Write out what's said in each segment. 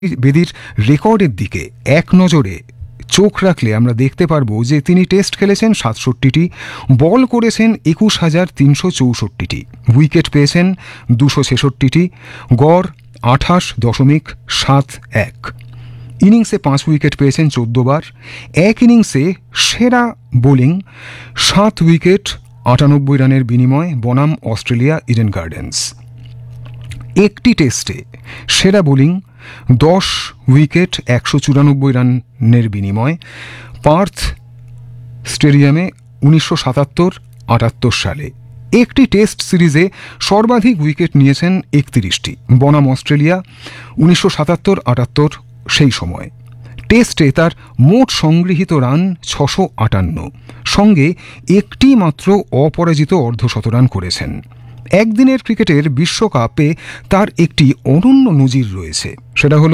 বেদির রেকর্ডের দিকে এক নজরে চোখ রাখলে আমরা দেখতে পারবো যে তিনি টেস্ট খেলেছেন ৬৭টি, বল করেছেন ২১,৩৬৪টি, উইকেট পেয়েছেন ২৬৬টি, গড় ২৮.৭১, ইনিংসে ৫ উইকেট পেয়েছেন ১৪ বার, এক ইনিংসে সেরা বোলিং ৭ উইকেট ৯৮ রানের বিনিময় বনাম অস্ট্রেলিয়া ইডেন গার্ডেন্স। একটি টেস্টে সেরা বোলিং ১০ উইকেট ১৯৪ রানের বিনিময় পার্থ স্টেডিয়ামে ১৯৭৭-৭৮ সালে। একটি টেস্ট সিরিজে সর্বাধিক উইকেট নিয়েছেন ৩১টি বনাম অস্ট্রেলিয়া ১৯৭৭-৭৮ সেই সময়। টেস্টে তার মোট সংগৃহীত রান ৬৫৮, সঙ্গে একটি মাত্র অপরাজিত অর্ধশতরান করেছেন। একদিনের ক্রিকেটের বিশ্বকাপে তার একটি অনন্য নজির রয়েছে, সেটা হলো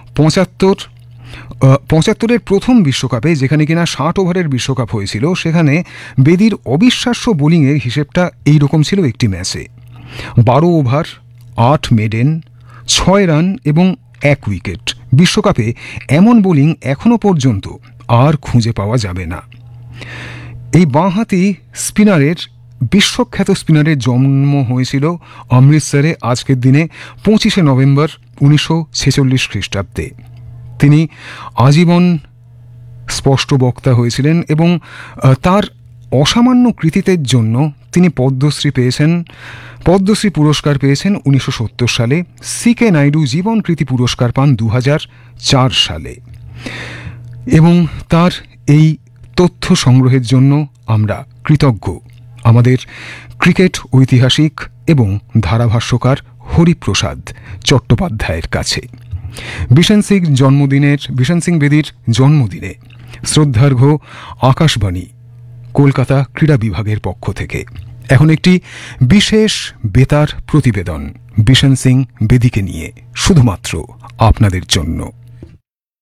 ৭৫-৭৫-এর প্রথম বিশ্বকাপে, যেখানে কিনা ৬০ ওভারের বিশ্বকাপ হয়েছিল। সেখানে বেদির অবিশ্বাস্য বোলিংয়ের হিসেবটা এইরকম ছিল একটি ম্যাচে: ১২ ওভার, ৮ মেডেন, ৬ রান এবং ১ উইকেট। বিশ্বকাপে এমন বোলিং এখনও পর্যন্ত আর খুঁজে পাওয়া যাবে না। এই বাঁহাতি বিশ্বখ্যাত স্পিনারের জন্ম হয়েছিল অমৃতসরে আজকের দিনে ২৫শে নভেম্বর ১৯৪৬ খ্রিস্টাব্দে। তিনি আজীবন স্পষ্ট বক্তা হয়েছিলেন এবং তার অসামান্য কৃতিত্বের জন্য তিনি পদ্মশ্রী পুরস্কার পেয়েছেন ১৯৭০ সালে। সি.কে. নাইডু জীবন কৃতি পুরস্কার পান ২০০৪ সালে। এবং তার এই তথ্য সংগ্রহের জন্য আমরা কৃতজ্ঞ আমাদের ক্রিকেট ঐতিহাসিক এবং ধারাভাষ্যকার হরিপ্রসাদ চট্টোপাধ্যায়ের কাছে। বিশন সিং বেদির জন্মদিনে শ্রদ্ধার্ঘ্য আকাশবাণী কলকাতা ক্রীড়া বিভাগের পক্ষ থেকে এখন একটি বিশেষ বেতার প্রতিবেদন বিশন সিং বেদিকে নিয়ে, শুধুমাত্র আপনাদের জন্য।